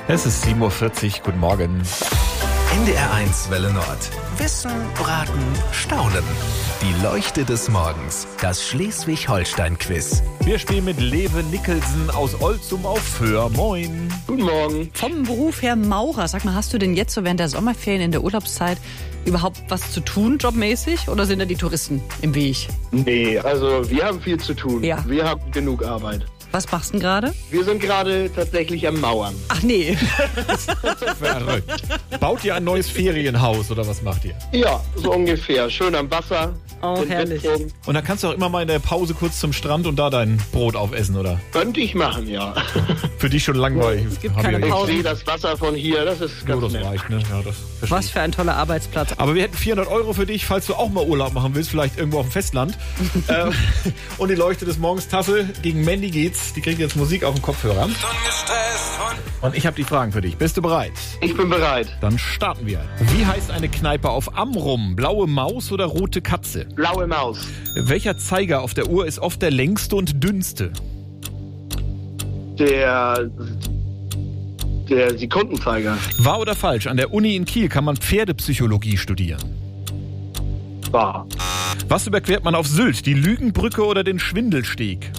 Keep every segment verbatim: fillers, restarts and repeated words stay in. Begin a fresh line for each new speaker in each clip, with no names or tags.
Es ist sieben Uhr vierzig, guten Morgen.
N D R eins Welle Nord. Wissen, Raten, Staunen. Die Leuchte des Morgens. Das Schleswig-Holstein-Quiz.
Wir spielen mit Lewe Nicholson aus Olzum auf Föhr. Moin.
Guten Morgen.
Vom Beruf her Maurer. Sag mal, hast du denn jetzt so während der Sommerferien in der Urlaubszeit überhaupt was zu tun, jobmäßig? Oder sind da die Touristen im Weg?
Nee, also wir haben viel zu tun.
Ja.
Wir haben genug Arbeit.
Was machst du denn gerade?
Wir sind gerade tatsächlich am Mauern.
Ach nee.
Verrückt. Baut ihr ein neues Ferienhaus oder was macht ihr?
Ja, so ungefähr. Schön am Wasser.
Oh,
in
herrlich.
Wittrum.
Und dann kannst du auch immer mal in der Pause kurz zum Strand und da dein Brot aufessen, oder?
Könnte ich machen, ja.
Für dich schon langweilig. Es
gibt keine
Ich
Pause.
sehe das Wasser von hier, das ist
Nur
ganz
das
nett.
reicht, ne? Ja, das verstehe
Was
ich.
für ein toller Arbeitsplatz.
Aber wir hätten vierhundert Euro für dich, falls du auch mal Urlaub machen willst, vielleicht irgendwo auf dem Festland. ähm, und die Leuchte des Morgens Tasse. Gegen Mandy geht's. Die kriegt jetzt Musik auf dem Kopfhörer. Und ich habe die Fragen für dich. Bist du bereit?
Ich bin bereit.
Dann starten wir. Wie heißt eine Kneipe auf Amrum? Blaue Maus oder rote Katze?
Blaue Maus.
Welcher Zeiger auf der Uhr ist oft der längste und dünnste?
Der, der Sekundenzeiger.
Wahr oder falsch? An der Uni in Kiel kann man Pferdepsychologie studieren.
Wahr.
Was überquert man auf Sylt? Die Lügenbrücke oder den Schwindelsteg?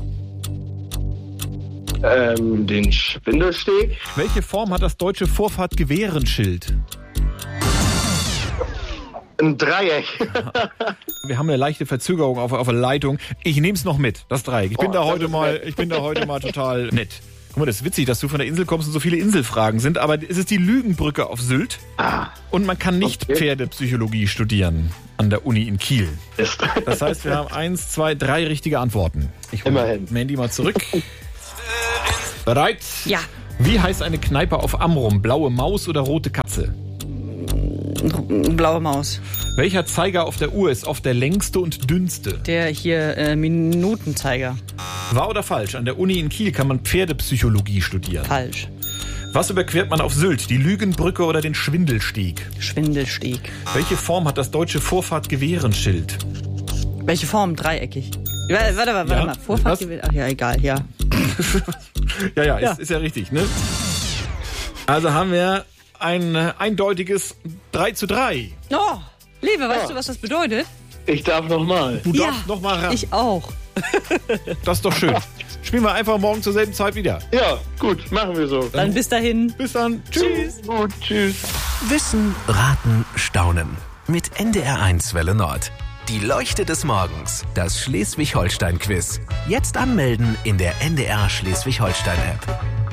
Ähm, den Schwindelsteg.
Welche Form hat das deutsche Vorfahrtgewehrenschild?
Ein Dreieck.
Wir haben eine leichte Verzögerung auf, auf der Leitung. Ich nehme es noch mit, das Dreieck. Ich bin
Oh,
da
das
heute
ist
mal,
nett.
ich bin da heute mal total nett. Guck mal, das ist witzig, dass du von der Insel kommst und so viele Inselfragen sind, aber es ist die Lügenbrücke auf Sylt
Ah,
und man kann nicht
Okay.
Pferdepsychologie studieren an der Uni in Kiel.
ist.
Das heißt, wir haben eins, zwei, drei richtige Antworten. Ich hole
Immerhin.
Mandy mal zurück. Bereit?
Ja.
Wie heißt eine Kneipe auf Amrum? Blaue Maus oder rote Katze?
Blaue Maus.
Welcher Zeiger auf der Uhr ist oft der längste und dünnste?
Der hier äh, Minutenzeiger.
Wahr oder falsch? An der Uni in Kiel kann man Pferdepsychologie studieren.
Falsch.
Was überquert man auf Sylt? Die Lügenbrücke oder den Schwindelsteg?
Schwindelsteg.
Welche Form hat das deutsche Vorfahrtgewehrenschild?
Welche Form? Dreieckig. Warte, warte, warte
Ja.
mal. Vorfahrt
Was?
gewählt. Ach ja, egal, ja.
Ja, ja,
Ja.
Ist, ist ja richtig, ne? Also haben wir ein äh, eindeutiges drei zu drei.
Oh, Liebe, weißt
Ja.
du, was das bedeutet?
Ich darf nochmal.
Du
Ja,
darfst noch mal ran.
Ich auch.
Das ist doch schön. Spielen wir einfach morgen zur selben Zeit wieder.
Ja, gut, machen wir so.
Dann bis dahin.
Bis dann. Tschüss.
Gut, tschüss.
Wissen, Raten, Staunen. Mit N D R eins Welle Nord. Die Leuchte des Morgens. Das Schleswig-Holstein-Quiz. Jetzt anmelden in der N D R Schleswig-Holstein-App.